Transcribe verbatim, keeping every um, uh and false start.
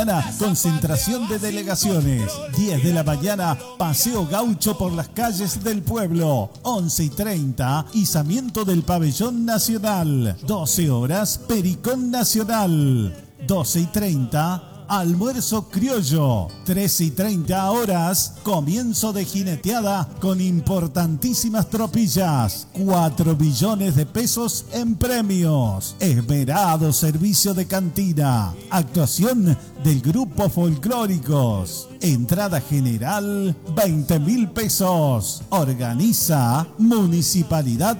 Concentración de delegaciones. diez de la mañana, paseo gaucho por las calles del pueblo. once y treinta, izamiento del pabellón nacional. doce horas, pericón nacional. doce y treinta, almuerzo criollo. trece y treinta horas, comienzo de jineteada con importantísimas tropillas. cuatro billones de pesos en premios. Esmerado servicio de cantina. Actuación del grupo Folclóricos. Entrada general, veinte mil pesos. Organiza Municipalidad